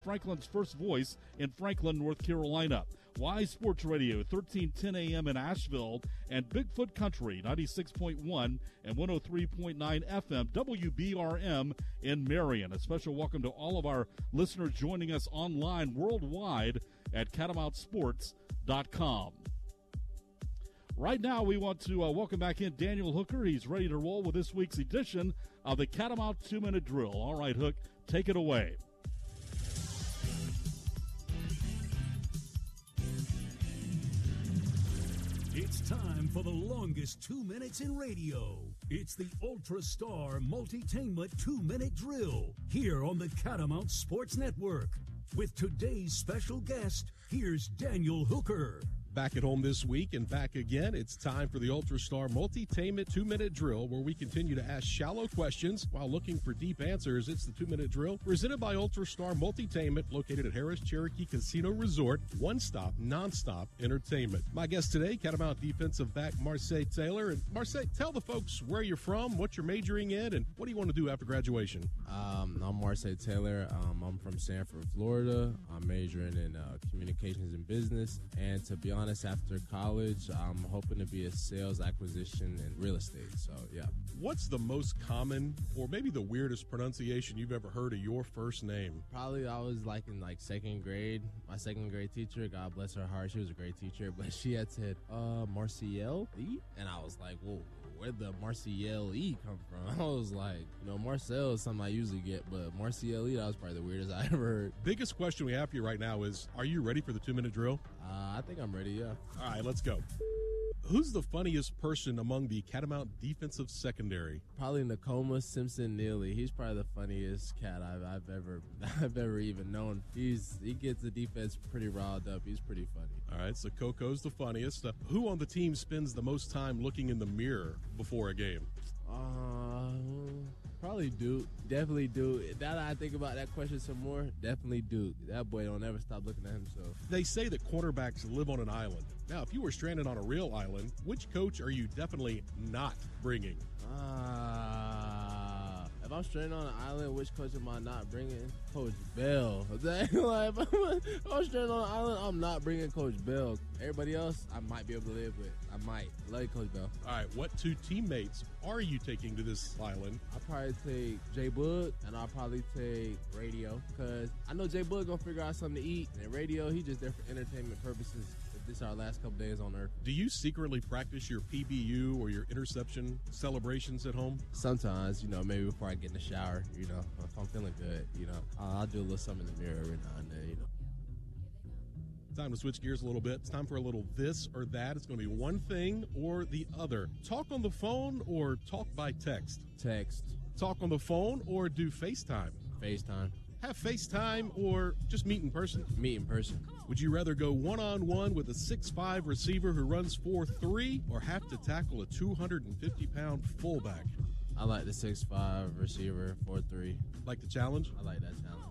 Franklin's first voice in Franklin, North Carolina. Y Sports Radio, 1310 a.m. in Asheville, and Bigfoot Country, 96.1 and 103.9 FM, WBRM in Marion. A special welcome to all of our listeners joining us online worldwide at CatamountSports.com. Right now, we want to welcome back in Daniel Hooker. He's ready to roll with this week's edition of the Catamount 2-Minute Drill. All right, Hook, take it away. It's time for the longest 2 minutes in radio. It's the Ultra Star Multitainment 2-Minute Drill here on the Catamount Sports Network. With today's special guest, here's Daniel Hooker. Back at home this week and back again. It's time for the Ultra Star Multitainment 2-Minute Drill, where we continue to ask shallow questions while looking for deep answers. It's the 2-Minute Drill, presented by Ultra Star Multitainment, located at Harris Cherokee Casino Resort. One-stop, non-stop entertainment. My guest today, Catamount defensive back Marseille Taylor. And Marseille, tell the folks where you're from, what you're majoring in, and what do you want to do after graduation? I'm Marseille Taylor. I'm from Sanford, Florida. I'm majoring in communications and business. And to be honest, after college, I'm hoping to be a sales acquisition and real estate. So, yeah. What's the most common or maybe the weirdest pronunciation you've ever heard of your first name? Probably I was in second grade. My second grade teacher, God bless her heart, she was a great teacher, but she had said, Marseille E? And I was like, whoa, where'd the Marseille E come from? I was like, Marcel is something I usually get, but Marseille E, that was probably the weirdest I ever heard. Biggest question we have for you right now is, are you ready for the 2-minute drill? I think I'm ready, yeah. All right, let's go. Who's the funniest person among the Catamount defensive secondary? Probably Nakoma Simpson Neely. He's probably the funniest cat I've ever even known. He gets the defense pretty riled up. He's pretty funny. All right, so Coco's the funniest. Who on the team spends the most time looking in the mirror before a game? Probably Duke. Definitely Duke. Now that I think about that question some more, definitely Duke. That boy don't ever stop looking at himself. They say that quarterbacks live on an island. Now, if you were stranded on a real island, which coach are you definitely not bringing? If I'm stranded on an island, which coach am I not bringing? Coach Bell. If I'm stranded on an island, I'm not bringing Coach Bell. Everybody else, I might be able to live with. I might. Love you, Coach Bell. All right, what two teammates are you taking to this island? I'll probably take Jay Boog, and I'll probably take Radio, because I know Jay Boog going to figure out something to eat, and Radio, he's just there for entertainment purposes. This is our last couple days on Earth. Do you secretly practice your PBU or your interception celebrations at home? Sometimes, maybe before I get in the shower, if I'm feeling good, I'll do a little something in the mirror every now and then, Time to switch gears a little bit. It's time for a little this or that. It's going to be one thing or the other. Talk on the phone or talk by text? Text. Talk on the phone or do FaceTime? FaceTime. Have FaceTime or just meet in person? Meet in person. Would you rather go one-on-one with a 6'5" receiver who runs 4.3 or have to tackle a 250-pound fullback? I like the 6'5" receiver, 4'3". Like the challenge? I like that challenge.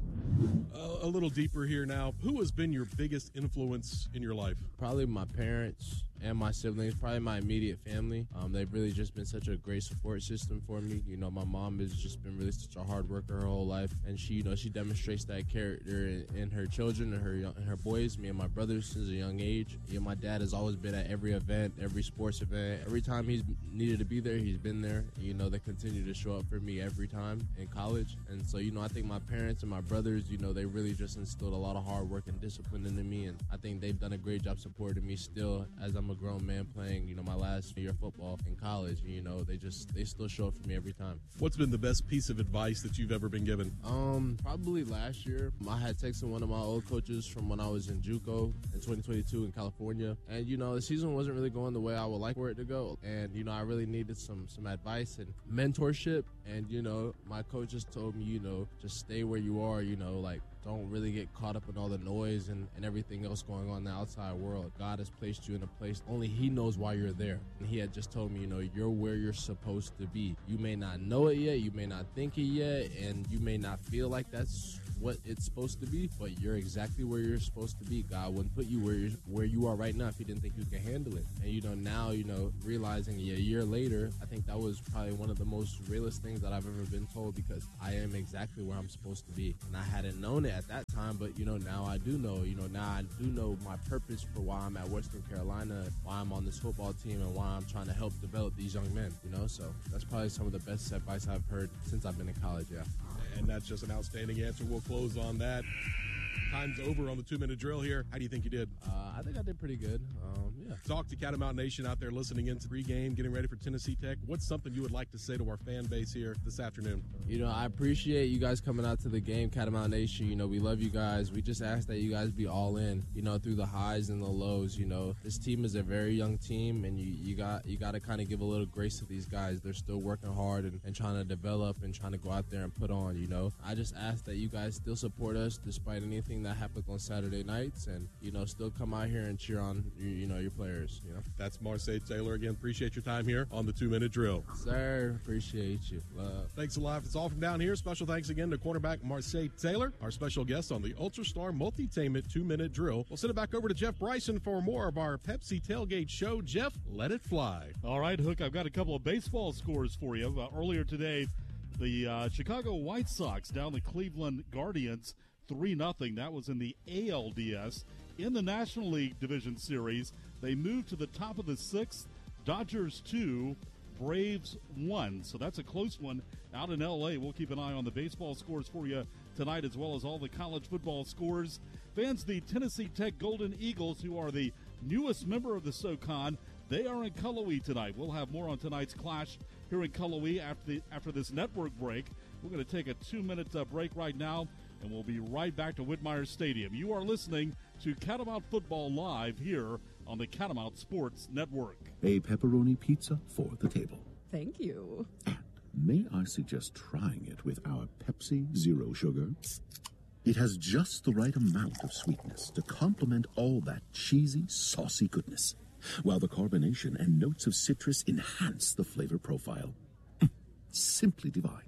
A little deeper here now. Who has been your biggest influence in your life? Probably my parents and my siblings, probably my immediate family. They've really just been such a great support system for me. My mom has just been really such a hard worker her whole life, and she demonstrates that character in her children and her boys, me and my brothers, since a young age. My dad has always been at every event, every sports event. Every time he's needed to be there, he's been there. They continue to show up for me every time in college, and so I think my parents and my brothers, they really just instilled a lot of hard work and discipline into me, and I think they've done a great job supporting me still as I'm a grown man playing, my last year of football in college. They still show up for me every time. What's been the best piece of advice that you've ever been given? Probably last year. I had texted one of my old coaches from when I was in JUCO in 2022 in California, and the season wasn't really going the way I would like for it to go, and I really needed some advice and mentorship, and my coach just told me, just stay where you are, don't really get caught up in all the noise and everything else going on in the outside world. God has placed you in a place, only He knows why you're there. And He had just told me, you're where you're supposed to be. You may not know it yet, you may not think it yet, and you may not feel like that's what it's supposed to be, but you're exactly where you're supposed to be. God wouldn't put you where you are right now if He didn't think you can handle it. And now realizing a year later, I think that was probably one of the most realest things that I've ever been told, because I am exactly where I'm supposed to be. And I hadn't known it at that time, but, now I do know. Now I do know my purpose for why I'm at Western Carolina, why I'm on this football team, and why I'm trying to help develop these young men, So that's probably some of the best advice I've heard since I've been in college, yeah. And that's just an outstanding answer. We'll close on that. Time's over on the 2-minute drill here. How do you think you did? I think I did pretty good. Yeah. Talk to Catamount Nation out there listening into pregame, getting ready for Tennessee Tech. What's something you would like to say to our fan base here this afternoon? I appreciate you guys coming out to the game, Catamount Nation. We love you guys. We just ask that you guys be all in, through the highs and the lows. This team is a very young team, and you got to kind of give a little grace to these guys. They're still working hard and trying to develop and trying to go out there and put on, I just ask that you guys still support us despite anything that happens on Saturday nights, and, still come out here and cheer on, your players, That's Marseille Taylor again. Appreciate your time here on the 2-minute drill. Sir, appreciate you. Love. Thanks a lot. It's all from down here. Special thanks again to cornerback Marseille Taylor, our special guest on the Ultra Star Multi-Tainment 2-minute drill. We'll send it back over to Jeff Bryson for more of our Pepsi Tailgate show. Jeff, let it fly. All right, Hook, I've got a couple of baseball scores for you. Earlier today, the Chicago White Sox down the Cleveland Guardians 3-0. That was in the ALDS. In the National League Division Series, they moved to the top of the 6th. Dodgers 2, Braves 1. So that's a close one out in L.A. We'll keep an eye on the baseball scores for you tonight, as well as all the college football scores. Fans, the Tennessee Tech Golden Eagles, who are the newest member of the SoCon, they are in Cullowhee tonight. We'll have more on tonight's clash here in Cullowhee after this network break. We're going to take a 2-minute break right now, and we'll be right back to Whitmire Stadium. You are listening to Catamount Football Live here on the Catamount Sports Network. A pepperoni pizza for the table. Thank you. And may I suggest trying it with our Pepsi Zero Sugar? It has just the right amount of sweetness to complement all that cheesy, saucy goodness, while the carbonation and notes of citrus enhance the flavor profile. Simply divine.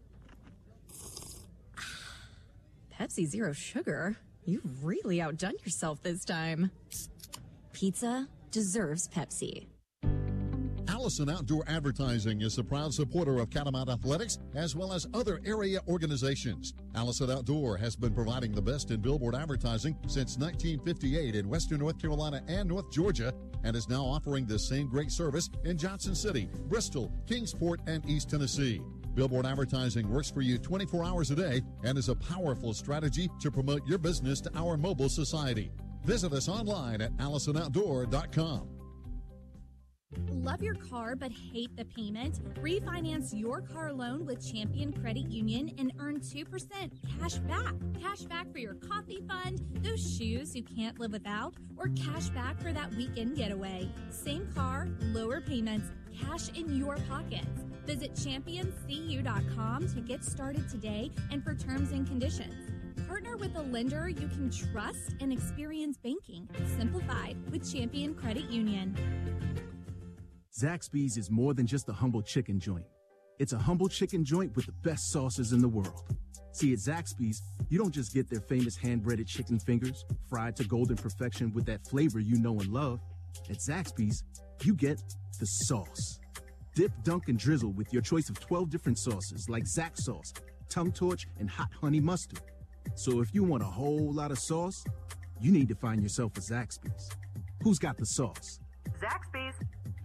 Pepsi Zero Sugar? You've really outdone yourself this time. Pizza deserves Pepsi. Allison Outdoor Advertising is a proud supporter of Catamount Athletics as well as other area organizations. Allison Outdoor has been providing the best in billboard advertising since 1958 in Western North Carolina and North Georgia, and is now offering the same great service in Johnson City, Bristol, Kingsport, and East Tennessee. Billboard advertising works for you 24 hours a day and is a powerful strategy to promote your business to our mobile society. Visit us online at AllisonOutdoor.com. Love your car but hate the payment? Refinance your car loan with Champion Credit Union and earn 2% cash back. Cash back for your coffee fund, those shoes you can't live without, or cash back for that weekend getaway. Same car, lower payments, cash in your pockets. Visit championcu.com to get started today and for terms and conditions. Partner with a lender you can trust and experience banking simplified with Champion Credit Union. Zaxby's is more than just a humble chicken joint. It's a humble chicken joint with the best sauces in the world. See, at Zaxby's, you don't just get their famous hand-breaded chicken fingers, fried to golden perfection with that flavor you know and love. At Zaxby's, you get the sauce. Dip, dunk, and drizzle with your choice of 12 different sauces like Zax sauce, tongue torch, and hot honey mustard. So if you want a whole lot of sauce, you need to find yourself a Zaxby's. Who's got the sauce? Zaxby's.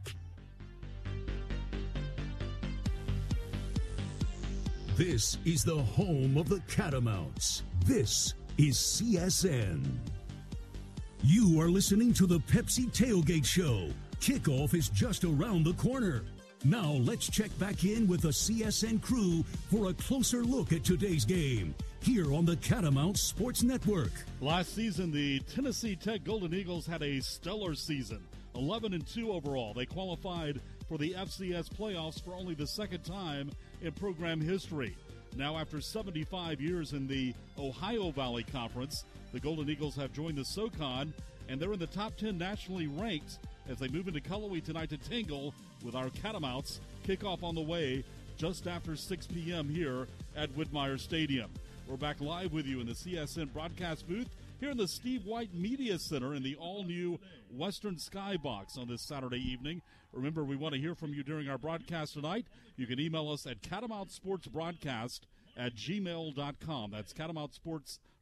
This is the home of the Catamounts. This is CSN. You are listening to the Pepsi Tailgate Show. Kickoff is just around the corner. Now let's check back in with the CSN crew for a closer look at today's game here on the Catamount Sports Network. Last season, the Tennessee Tech Golden Eagles had a stellar season, 11-2 overall. They qualified for the FCS playoffs for only the second time in program history. Now, after 75 years in the Ohio Valley Conference, the Golden Eagles have joined the SoCon, and they're in the top 10 nationally ranked as they move into Cullowhee tonight to tangle with our Catamounts. Kickoff on the way just after 6 p.m. here at Whitmire Stadium. We're back live with you in the CSN broadcast booth here in the Steve White Media Center in the all-new Western Skybox on this Saturday evening. Remember, we want to hear from you during our broadcast tonight. You can email us at CatamountSportsBroadcast@gmail.com. That's CatamountSportsBroadcast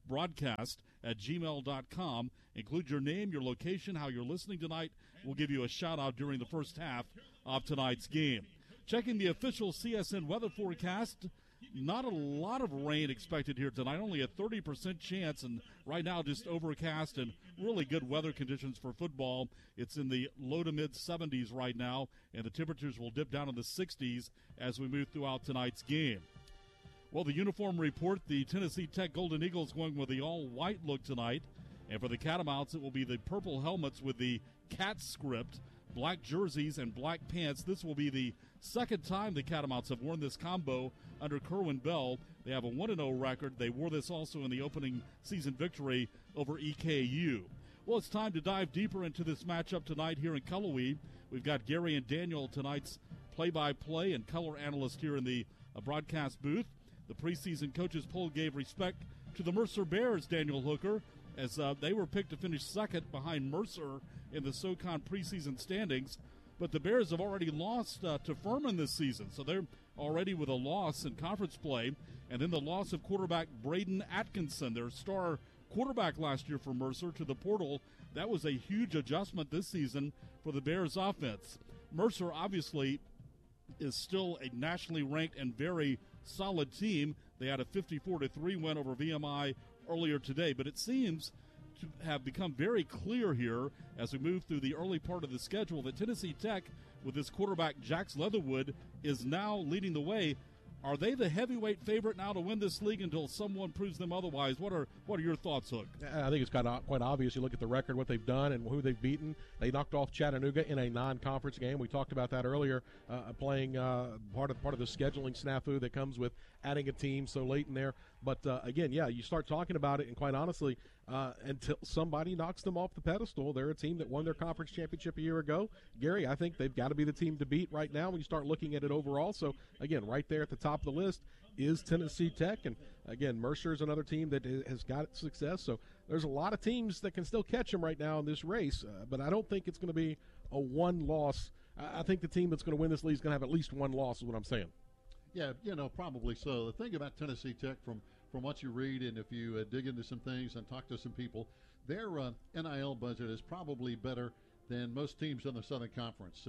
broadcast@gmail.com. Include your name, your location, how you're listening tonight. We'll give you a shout-out during the first half of tonight's game. Checking the official CSN weather forecast, not a lot of rain expected here tonight, only a 30% chance, and right now just overcast and really good weather conditions for football. It's in the low to mid-70s right now, and the temperatures will dip down in the 60s as we move throughout tonight's game. Well, the uniform report, the Tennessee Tech Golden Eagles going with the all-white look tonight, and for the Catamounts it will be the purple helmets with the cat script, black jerseys, and black pants. This will be the second time the Catamounts have worn this combo under Kerwin Bell. They have a 1-0 record. They wore this also in the opening season victory over EKU. Well, it's time to dive deeper into this matchup tonight here in Cullowhee. We've got Gary and Daniel, tonight's play-by-play and color analyst here in the broadcast booth. The preseason coaches poll gave respect to the Mercer Bears, Daniel Hooker, as they were picked to finish second behind Mercer in the SoCon preseason standings. But the Bears have already lost to Furman this season, so they're already with a loss in conference play. And then the loss of quarterback Braden Atkinson, their star quarterback last year for Mercer, to the portal. That was a huge adjustment this season for the Bears offense. Mercer obviously is still a nationally ranked and very solid team. They had a 54-3 win over VMI earlier today, but it seems to have become very clear here as we move through the early part of the schedule that Tennessee Tech, with this quarterback Jax Leatherwood, is now leading the way. Are they the heavyweight favorite now to win this league until someone proves them otherwise? What are your thoughts, Hook? I think it's quite obvious. You look at the record, what they've done, and who they've beaten. They knocked off Chattanooga in a non-conference game. We talked about that earlier, playing part of the scheduling snafu that comes with adding a team so late in there. But, again, you start talking about it, and quite honestly, until somebody knocks them off the pedestal, they're a team that won their conference championship a year ago. Gary, I think they've got to be the team to beat right now when you start looking at it overall. So, again, right there at the top of the list is Tennessee Tech. And, again, Mercer is another team that has got success. So there's a lot of teams that can still catch them right now in this race. But I don't think it's going to be a one-loss. I think the team that's going to win this league is going to have at least one loss is what I'm saying. Yeah, probably so. The thing about Tennessee Tech from what you read, and if you dig into some things and talk to some people, their NIL budget is probably better than most teams in the Southern Conference.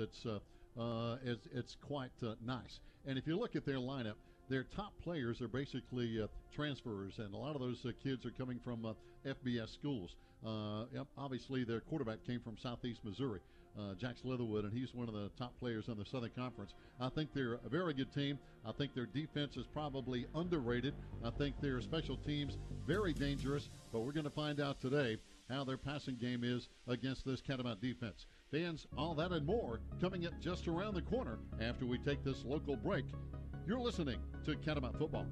It's quite nice. And if you look at their lineup, their top players are basically transfers, and a lot of those kids are coming from FBS schools. Obviously, their quarterback came from Southeast Missouri, Jax Leatherwood, and he's one of the top players in the Southern Conference. I think they're a very good team. I think their defense is probably underrated. I think their special teams very dangerous, but we're going to find out today how their passing game is against this Catamount defense. Fans, all that and more coming up just around the corner after we take this local break. You're listening to Catamount Football.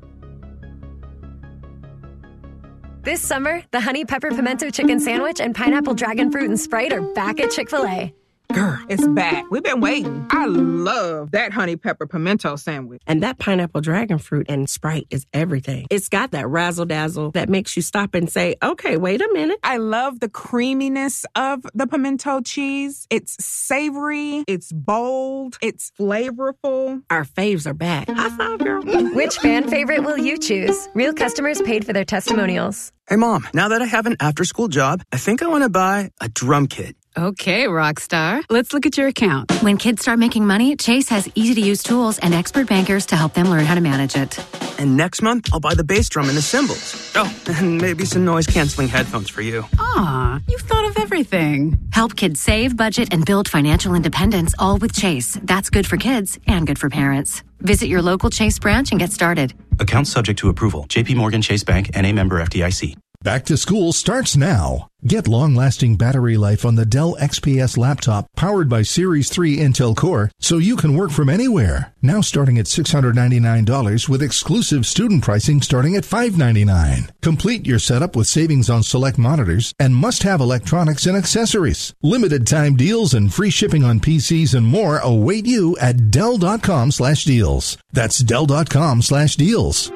This summer, the Honey Pepper Pimento Chicken Sandwich and Pineapple Dragon Fruit and Sprite are back at Chick-fil-A. Girl, it's back. We've been waiting. I love that Honey Pepper Pimento Sandwich. And that Pineapple Dragon Fruit and Sprite is everything. It's got that razzle-dazzle that makes you stop and say, okay, wait a minute. I love the creaminess of the pimento cheese. It's savory. It's bold. It's flavorful. Our faves are back. High five, girl. Which fan favorite will you choose? Real customers paid for their testimonials. Hey, Mom, now that I have an after-school job, I think I want to buy a drum kit. Okay, Rockstar. Let's look at your account. When kids start making money, Chase has easy-to-use tools and expert bankers to help them learn how to manage it. And next month, I'll buy the bass drum and the cymbals. Oh, and maybe some noise-canceling headphones for you. Aw, you've thought of everything. Help kids save, budget, and build financial independence, all with Chase. That's good for kids and good for parents. Visit your local Chase branch and get started. Account subject to approval. J.P. Morgan Chase Bank, N.A. member FDIC. Back to school starts now. Get long-lasting battery life on the Dell XPS laptop powered by Series 3 Intel Core so you can work from anywhere. Now starting at $699 with exclusive student pricing starting at $599. Complete your setup with savings on select monitors and must-have electronics and accessories. Limited time deals and free shipping on PCs and more await you at Dell.com/deals. That's Dell.com/deals.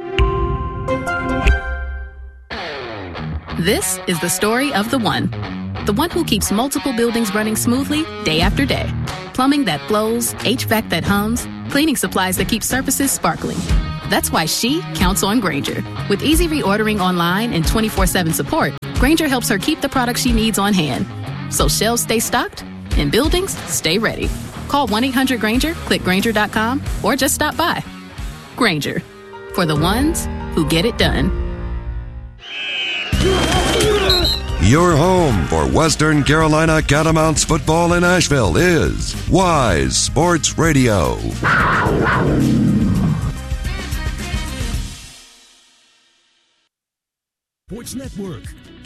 This is the story of the one who keeps multiple buildings running smoothly day after day. Plumbing that flows, HVAC that hums, cleaning supplies that keep surfaces sparkling. That's why she counts on Grainger. With easy reordering online and 24/7 support, Grainger helps her keep the products she needs on hand. So shelves stay stocked and buildings stay ready. Call 1-800-GRAINGER, click Grainger.com, or just stop by. Grainger, for the ones who get it done. Your home for Western Carolina Catamounts football in Asheville is Wise Sports Radio. Sports Network.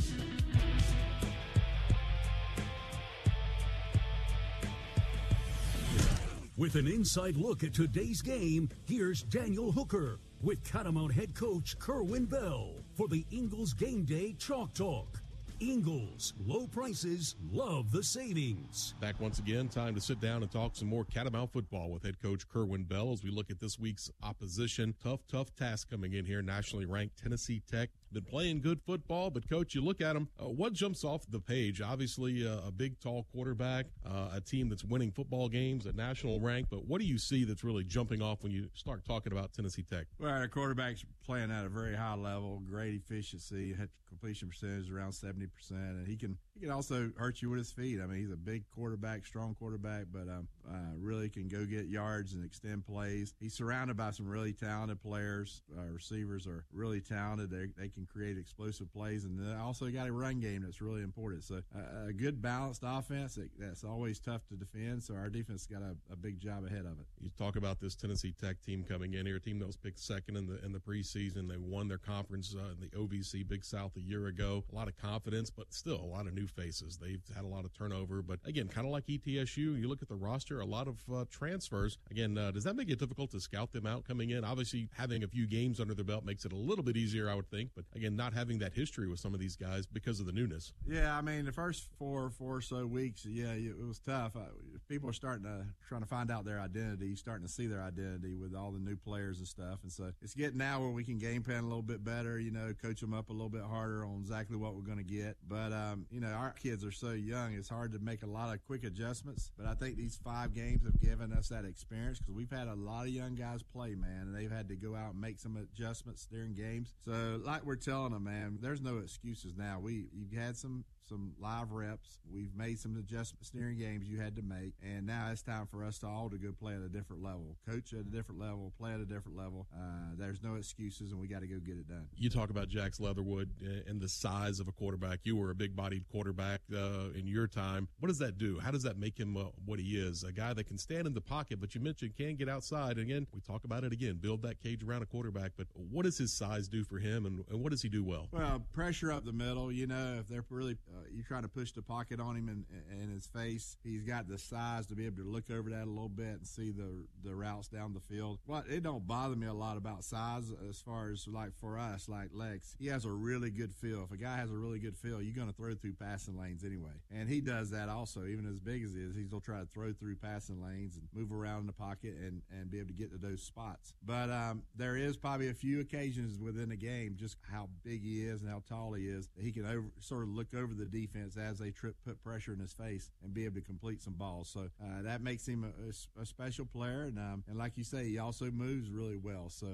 With an inside look at today's game, here's Daniel Hooker with Catamount head coach Kerwin Bell for the Ingles Game Day Chalk Talk. Ingles, low prices, love the savings. Back once again, time to sit down and talk some more Catamount football with head coach Kerwin Bell as we look at this week's opposition. Tough task coming in here. Nationally ranked Tennessee Tech. Been playing good football, but Coach, you look at them, what jumps off the page? Obviously, a big, tall quarterback, a team that's winning football games, a national rank, but what do you see that's really jumping off when you start talking about Tennessee Tech? Well, our quarterback's playing at a very high level, great efficiency, completion percentage around 70%, and he can also hurt you with his feet. I mean, he's a big quarterback, strong quarterback, but really can go get yards and extend plays. He's surrounded by some really talented players. Receivers are really talented. They can create explosive plays, and they also got a run game that's really important. So a good balanced offense that's always tough to defend, so our defense got a big job ahead of it. You talk about this Tennessee Tech team coming in here, a team that was picked second in the preseason. They won their conference in the OVC Big South a year ago. A lot of confidence, but still a lot of new faces. They've had a lot of turnover, but again, kind of like ETSU, you look at the roster, a lot of transfers. Again, does that make it difficult to scout them out coming in? Obviously, having a few games under their belt makes it a little bit easier, I would think, but again, not having that history with some of these guys because of the newness. Yeah, I mean, the first four or so weeks, it was tough. People are trying to find out their identity, starting to see their identity with all the new players and stuff, and so it's getting now where we can game plan a little bit better, coach them up a little bit harder on exactly what we're going to get. But, our kids are so young, it's hard to make a lot of quick adjustments, but I think these 5 games have given us that experience because we've had a lot of young guys play, man, and they've had to go out and make some adjustments during games. So like we're telling them, man, there's no excuses now. You've had some live reps. We've made some adjustments during games you had to make, and now it's time for us all to go play at a different level, coach at a different level, play at a different level. There's no excuses, and we got to go get it done. You talk about Jax Leatherwood and the size of a quarterback. You were a big-bodied quarterback in your time. What does that do? How does that make him what he is? A guy that can stand in the pocket, but you mentioned can get outside. And again, we talk about it again, build that cage around a quarterback. But what does his size do for him, and what does he do well? Well, pressure up the middle. If they're really you're trying to push the pocket on him in his face, he's got the size to be able to look over that a little bit and see the routes down the field. But it don't bother me a lot about size as far as like for us, like Lex. He has a really good feel. If a guy has a really good feel, you're going to throw through passing lanes anyway. And he does that also. Even as big as he is, he's going to try to throw through passing lanes and move around in the pocket and be able to get to those spots. But there is probably a few occasions within the game, just how big he is and how tall he is, that he can sort of look over the defense as they put pressure in his face and be able to complete some balls. So that makes him a special player. And like you say, he also moves really well. So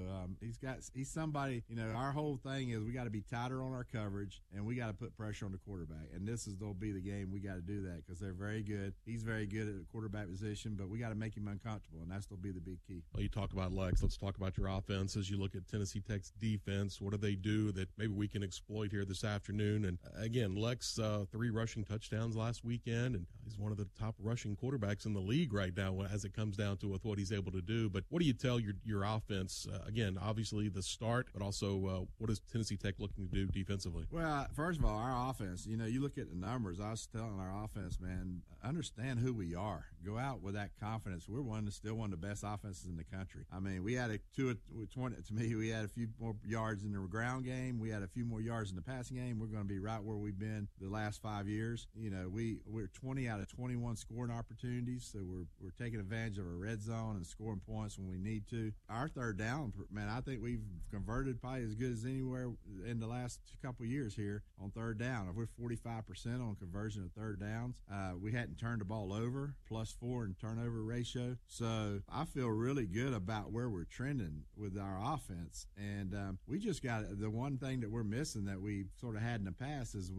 he's somebody, our whole thing is we got to be tighter on our coverage and we got to put pressure on the quarterback. And there'll be the game we got to do that because they're very good. He's very good at the quarterback position, but we got to make him uncomfortable, and that'll be the big key. Well, you talk about Lex. Let's talk about your offense. As you look at Tennessee Tech's defense, what do they do that maybe we can exploit here this afternoon? And again, Lex, 3 rushing touchdowns last weekend, and he's one of the top rushing quarterbacks in the league right now as it comes down to with what he's able to do. But what do you tell your offense? Again, obviously the start, but also what is Tennessee Tech looking to do defensively? Well, first of all, our offense, you look at the numbers. I was telling our offense, man, understand who we are. Go out with that confidence. We're still one of the best offenses in the country. I mean, we had we had a few more yards in the ground game. game. We had a few more yards in the passing game. We're going to be right where we've been the last 5 years. You know, we're 20 out of 21 scoring opportunities, so we're taking advantage of our red zone and scoring points when we need to. Our third down, man, I think we've converted probably as good as anywhere in the last couple of years here on third down. If we're 45% on conversion of third downs, we hadn't turned the ball over, +4 in turnover ratio. So I feel really good about where we're trending with our offense. And we just got the one thing that we're missing that we sort of had in the past is